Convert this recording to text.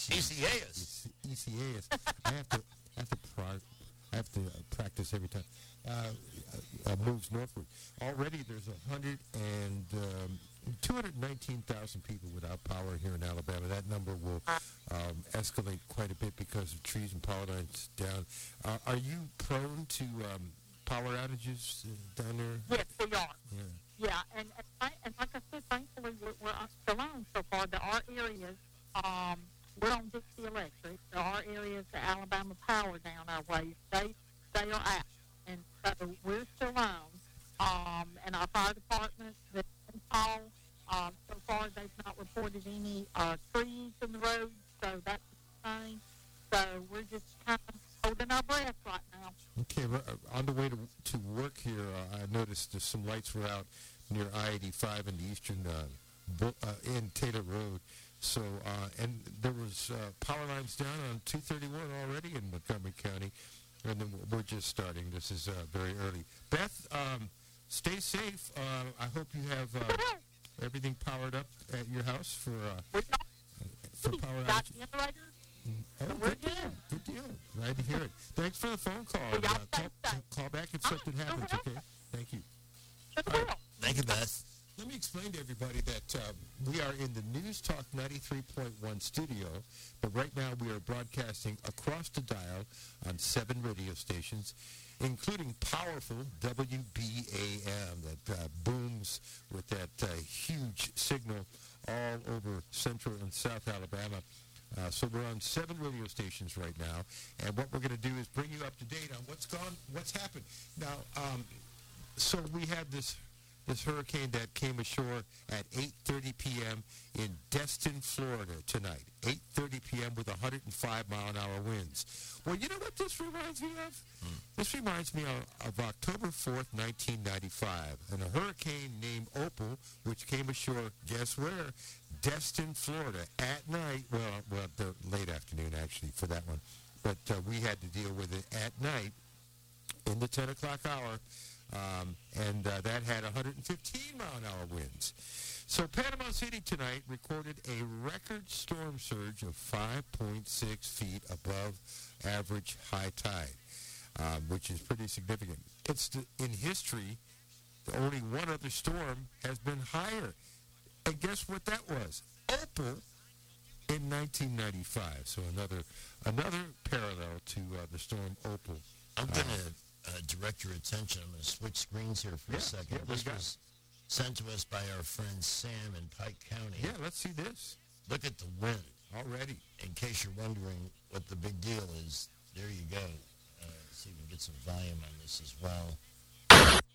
ECAS. ECAS. I have to practice every time. Moves northward. Already there's 219,000 people without power here in Alabama. That number will escalate quite a bit because of trees and power lines down. Are you prone to power outages down there? Yes, we are. Yeah. Yeah, and like I said, thankfully we're alone so far. There are areas, we're on Dixie Electric. There are areas that Alabama Power down our way. They are out, and so we're still on. And our fire department, the call, so far they've not reported any trees in the road, so that's fine. So we're just kind of holding our breath right now. Okay, on the way to work here, I noticed that some lights were out near I-85 in the eastern in Taylor Road. So, and there was power lines down on 231 already in Montgomery County, and then we're just starting. This is very early. Beth, stay safe. I hope you have everything powered up at your house for power outage. Oh, good deal. Good deal. Glad to hear it. Thanks for the phone call. Call back if something happens, okay? Thank you. All right. Thank you, Beth. Let me explain to everybody that we are in the News Talk 93.1 studio, but right now we are broadcasting across the dial on 7 radio stations, including powerful WBAM that booms with that huge signal all over central and south Alabama. So we're on 7 radio stations right now, and what we're going to do is bring you up to date on what's happened. Now, so we had this hurricane that came ashore at 8:30 p.m. in Destin, Florida tonight. 8:30 p.m. with 105-mile-an-hour winds. Well, you know what this reminds me of? This reminds me of October 4th, 1995, and a hurricane named Opal, which came ashore, guess where? Destin, Florida, at night. Well, the late afternoon, actually, for that one. But we had to deal with it at night in the 10 o'clock hour. And that had 115-mile-an-hour winds. So Panama City tonight recorded a record storm surge of 5.6 feet above average high tide, which is pretty significant. In history, only one other storm has been higher. And guess what that was? Opal in 1995. So another parallel to the storm Opal. I'm going to direct your attention. I'm going to switch screens here for a second. Yeah, this was sent to us by our friend Sam in Pike County. Yeah, let's see this. Look at the wind. Already. In case you're wondering what the big deal is, there you go. See if we can get some volume on this as well.